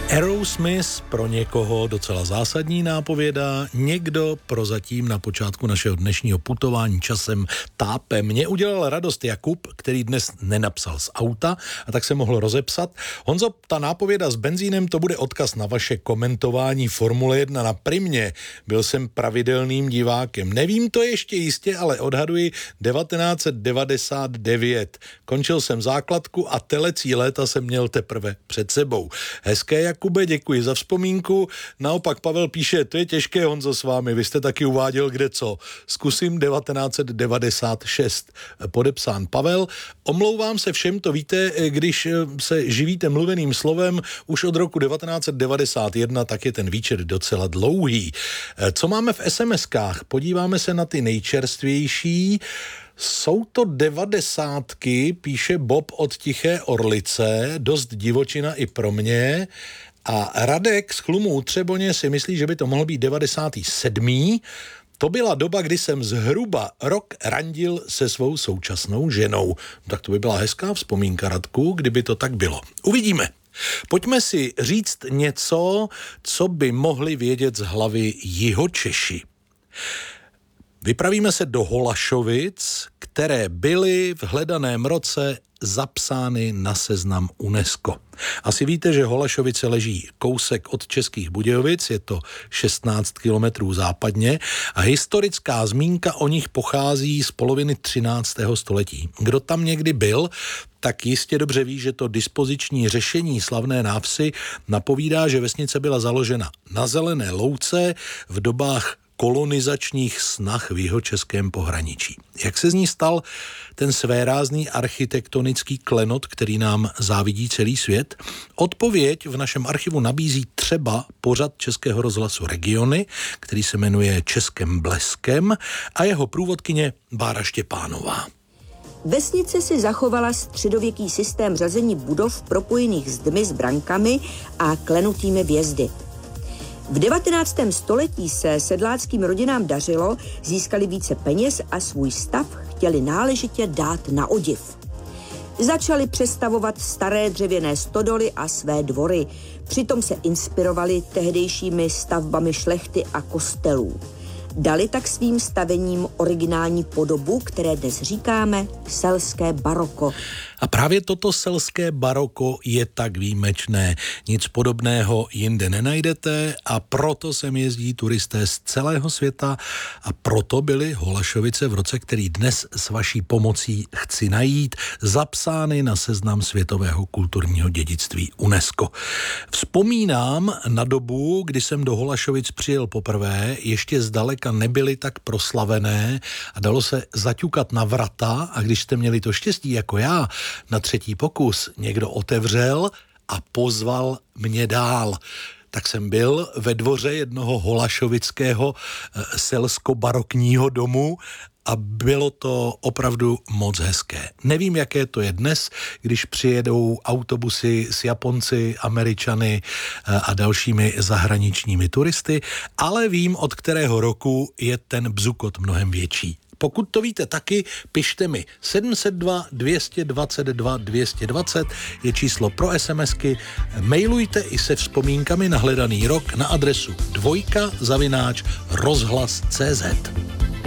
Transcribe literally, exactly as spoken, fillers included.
Aerosmith pro někoho docela zásadní nápověda, někdo prozatím na počátku našeho dnešního putování časem tápe. Mně udělal radost Jakub, který dnes nenapsal z auta a tak se mohl rozepsat. Honzo, ta nápověda s benzínem, to bude odkaz na vaše komentování Formule jedna na Primě. Byl jsem pravidelným divákem. Nevím to ještě jistě, ale odhaduji devatenáct set devadesát devět. Končil jsem základku a telecí léta jsem měl teprve před sebou. Hezké, Jakube, děkuji za vzpomínku. Naopak Pavel píše, to je těžké, Honzo, s vámi, vy jste taky uváděl kde co. Zkusím devatenáct set devadesát šest. Podepsán Pavel. Omlouvám se všem, to víte, když se živíte mluveným slovem už od roku devatenáct set devadesát jedna, tak je ten výčet docela dlouhý. Co máme v es em eskách? Podíváme se na ty nejčerstvější. Jsou to devadesátky, píše Bob od Tiché Orlice, dost divočina i pro mě. A Radek z Chlumu u Třeboně si myslí, že by to mohl být devadesátý sedmý. To byla doba, kdy jsem zhruba rok randil se svou současnou ženou. Tak to by byla hezká vzpomínka, Radku, kdyby to tak bylo. Uvidíme. Pojďme si říct něco, co by mohli vědět z hlavy Jihočeši. Vypravíme se do Holašovic, které byly v hledaném roce zapsány na seznam UNESCO. Asi víte, že Holašovice leží kousek od Českých Budějovic, je to šestnáct kilometrů západně a historická zmínka o nich pochází z poloviny třináctého století. Kdo tam někdy byl, tak jistě dobře ví, že to dispoziční řešení slavné návsi napovídá, že vesnice byla založena na zelené louce v dobách kolonizačních snah v jihočeském pohraničí. Jak se z ní stal ten svérázný architektonický klenot, který nám závidí celý svět? Odpověď v našem archivu nabízí třeba pořad Českého rozhlasu Regiony, který se jmenuje Českým bleskem, a jeho průvodkyně Bára Štěpánová. Vesnice si zachovala středověký systém řazení budov propojených zdmi s brankami a klenutými vjezdy. V devatenáctém století se sedláckým rodinám dařilo, získali více peněz a svůj stav chtěli náležitě dát na odiv. Začali přestavovat staré dřevěné stodoly a své dvory, přitom se inspirovali tehdejšími stavbami šlechty a kostelů. Dali tak svým stavením originální podobu, které dnes říkáme selské baroko. A právě toto selské baroko je tak výjimečné. Nic podobného jinde nenajdete a proto sem jezdí turisté z celého světa a proto byly Holašovice v roce, který dnes s vaší pomocí chci najít, zapsány na seznam světového kulturního dědictví UNESCO. Vzpomínám na dobu, kdy jsem do Holašovic přijel poprvé, ještě zdaleka nebyly tak proslavené a dalo se zaťukat na vrata a když jste měli to štěstí jako já, na třetí pokus někdo otevřel a pozval mě dál. Tak jsem byl ve dvoře jednoho holašovického selsko-barokního domu a bylo to opravdu moc hezké. Nevím, jaké to je dnes, když přijedou autobusy s Japonci, Američany a dalšími zahraničními turisty, ale vím, od kterého roku je ten bzukot mnohem větší. Pokud to víte taky, pište mi. sedm set dva dvě stě dvacet dva dvě stě dvacet je číslo pro SMSky. Mailujte i se vzpomínkami na hledaný rok na adresu dvojka zavináč rozhlas tečka cé zet.